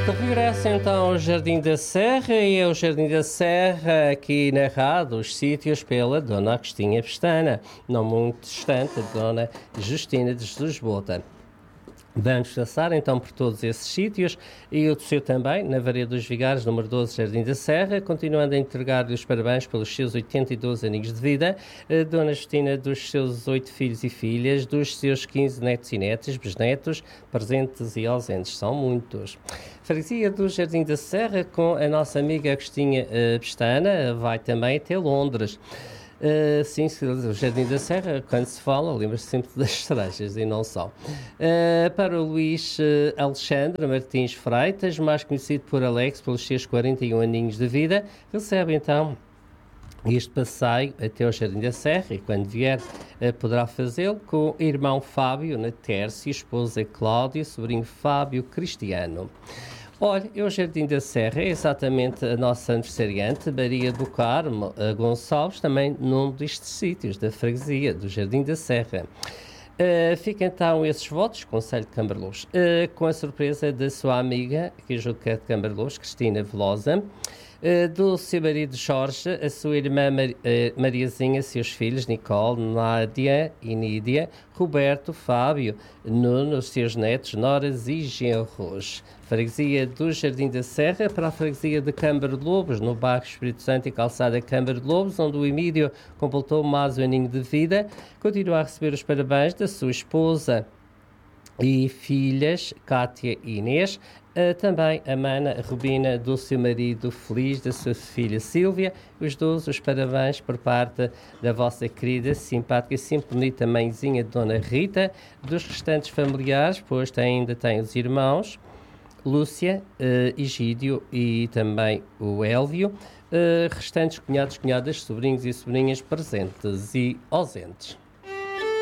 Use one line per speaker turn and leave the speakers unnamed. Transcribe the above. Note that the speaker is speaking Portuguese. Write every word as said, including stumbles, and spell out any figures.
Regressa então ao Jardim da Serra, e é o Jardim da Serra aqui narrado os sítios pela Dona Agostinha Pestana, não muito distante, a Dona Justina de Jesus Bota. Vamos passar então por todos esses sítios e o do seu também, na Varia dos Vigares, número doze, Jardim da Serra, continuando a entregar-lhe os parabéns pelos seus oitenta e dois aninhos de vida, a Dona Justina dos seus oito filhos e filhas, dos seus quinze netos e netas, bisnetos, presentes e ausentes, são muitos. Freguesia do Jardim da Serra com a nossa amiga Agostinha uh, Pestana, vai também até Londres. Uh, sim, o Jardim da Serra, quando se fala, lembra-se sempre das cerejas e não só. Uh, para o Luís uh, Alexandre Martins Freitas, mais conhecido por Alex, pelos seus quarenta e um aninhos de vida, recebe então este passeio até ao Jardim da Serra e quando vier uh, poderá fazê-lo com o irmão Fábio na Tércia, esposa Cláudia, sobrinho Fábio Cristiano. Olha, o Jardim da Serra é exatamente a nossa aniversariante, Maria do Carmo Gonçalves, também num destes sítios da freguesia do Jardim da Serra. Uh, fica então esses votos, Conselho de Cambarluz, uh, com a surpresa da sua amiga, que julgo que é de Cambarluz, Cristina Velosa, uh, do seu marido Jorge, a sua irmã Mar uh, Mariazinha, seus filhos Nicole, Nádia e Nídia, Roberto, Fábio, Nuno, os seus netos, noras e genros. Freguesia do Jardim da Serra para a freguesia de Câmara de Lobos, no bairro Espírito Santo e calçada Câmara de Lobos, onde o Emílio completou mais um aninho de vida. Continua a receber os parabéns da sua esposa e filhas, Cátia e Inês, uh, também a Mana Rubina, do seu marido Feliz, da sua filha Sílvia, os dois os parabéns por parte da vossa querida, simpática e sempre bonita mãezinha Dona Rita, dos restantes familiares, pois tem, ainda tem os irmãos, Lúcia, uh, Egídio e também o Élvio, uh, restantes cunhados, cunhadas, sobrinhos e sobrinhas presentes e ausentes.